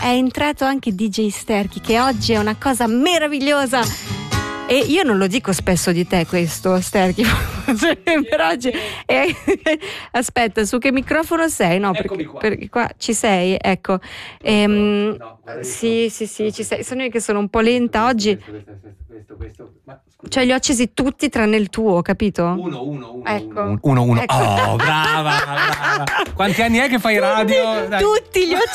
è entrato anche DJ Sterchi, che oggi è una cosa meravigliosa. E io non lo dico spesso di te questo, Sterchi, per oggi. Aspetta, su che microfono sei? No, perché qua ci sei, ecco. Sì, ci sei. Sono io che sono un po' lenta oggi. Questo. Cioè li ho accesi tutti tranne il tuo, capito? Uno. Ecco. Uno. Ecco. Oh, brava. Quanti anni è che fai radio? Tutti li ho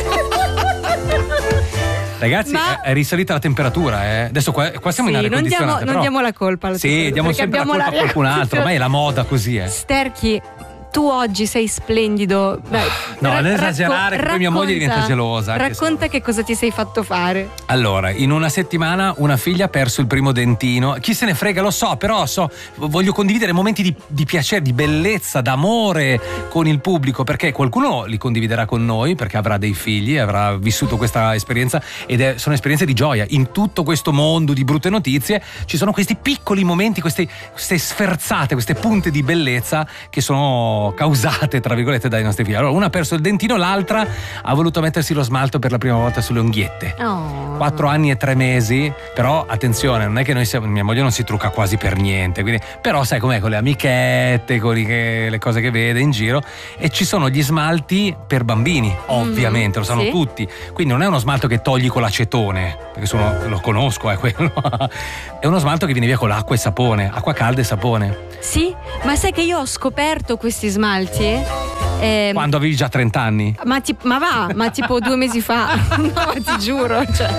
accesi. Ragazzi, è risalita la temperatura, eh? Adesso qua siamo in aria condizionata. Non diamo la colpa alla Sì, diamo sempre la colpa a qualcun altro. Ormai è la moda così, Sterchi, tu oggi sei splendido. Dai, no, non esagerare, che poi mia moglie diventa gelosa. Racconta che cosa ti sei fatto fare. Allora, in una settimana una figlia ha perso il primo dentino. Chi se ne frega, lo so, però voglio condividere momenti di piacere, di bellezza, d'amore con il pubblico, perché qualcuno li condividerà con noi, perché avrà dei figli, avrà vissuto questa esperienza sono esperienze di gioia. In tutto questo mondo di brutte notizie ci sono questi piccoli momenti, queste sferzate, queste punte di bellezza che sono causate tra virgolette dai nostri figli. Allora, una ha perso il dentino, l'altra ha voluto mettersi lo smalto per la prima volta sulle unghiette. 4 anni e 3 mesi, però attenzione, non è che mia moglie non si trucca quasi per niente, quindi, però sai com'è con le amichette, con le cose che vede in giro, e ci sono gli smalti per bambini, ovviamente, lo sanno tutti, quindi non è uno smalto che togli con l'acetone, perché lo conosco, quello. È uno smalto che viene via con l'acqua e sapone, acqua calda e sapone. Sì, ma sai che io ho scoperto questi smalti? Quando avevi già 30 anni? Ma tipo 2 mesi fa. No, ti giuro.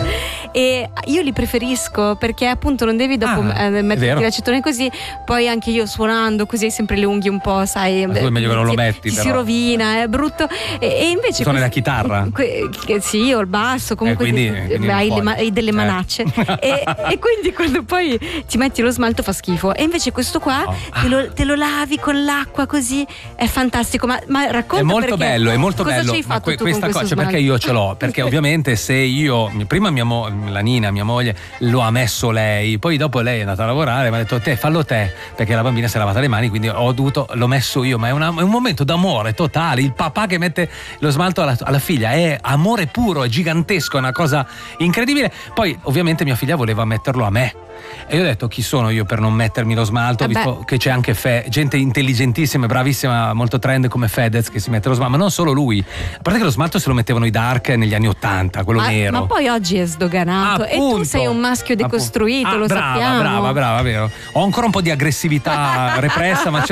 E io li preferisco perché appunto non devi dopo metterti l'acetone così, poi anche io suonando così hai sempre le unghie un po', sai. Ma tu è meglio che non lo metti, si rovina, è brutto. E invece suoni la chitarra? Sì, o il basso, comunque quindi hai delle manacce. e quindi quando poi ti metti lo smalto fa schifo. E invece questo qua te lo lavi con l'acqua così, è fantastico. Ma racconta, è molto bello, è molto cosa bello. Ci hai fatto tu questa con cosa, questo perché io ce l'ho? Perché ovviamente se io prima la Nina, mia moglie, lo ha messo lei, poi dopo lei è andata a lavorare, mi ha detto fallo te, perché la bambina si è lavata le mani, quindi l'ho messo io, ma è un momento d'amore totale. Il papà che mette lo smalto alla figlia è amore puro, è gigantesco, è una cosa incredibile. Poi ovviamente mia figlia voleva metterlo a me. E io ho detto chi sono io per non mettermi lo smalto, visto che c'è anche gente intelligentissima, bravissima, molto trend come Fedez che si mette lo smalto, ma non solo lui, a parte che lo smalto se lo mettevano i dark negli anni 80, quello nero. Ma poi oggi è sdoganato. Appunto. E tu sei un maschio decostruito, lo sappiamo. Brava, vero. Ho ancora un po' di aggressività repressa, ma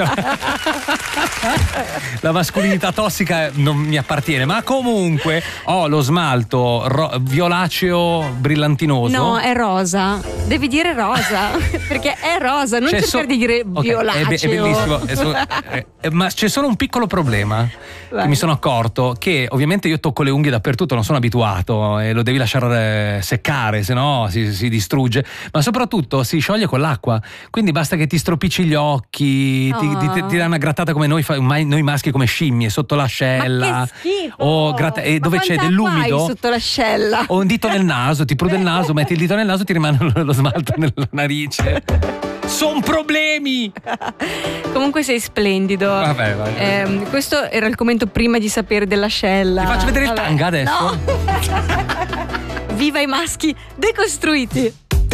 la mascolinità tossica non mi appartiene, ma comunque ho lo smalto violaceo brillantinoso. No, è rosa, devi dire rosa perché è rosa, non cercare di dire violaceo. È bellissimo, ma c'è solo un piccolo problema che mi sono accorto, che ovviamente io tocco le unghie dappertutto, non sono abituato e lo devi lasciare seccare, se no si distrugge, ma soprattutto si scioglie con l'acqua, quindi basta che ti stropicci gli occhi, ti dà una grattata come noi maschi, come scimmie sotto l'ascella. Ma che schifo! E dove c'è dell'umido sotto l'ascella, o un dito nel naso, ti prude il naso, metti il dito nel naso, ti rimane lo smalto nella narice. Son problemi. Comunque sei splendido. Vabbè. Questo era il commento prima di sapere dell'ascella. Ti faccio vedere il tanga adesso. No. Viva i maschi decostruiti.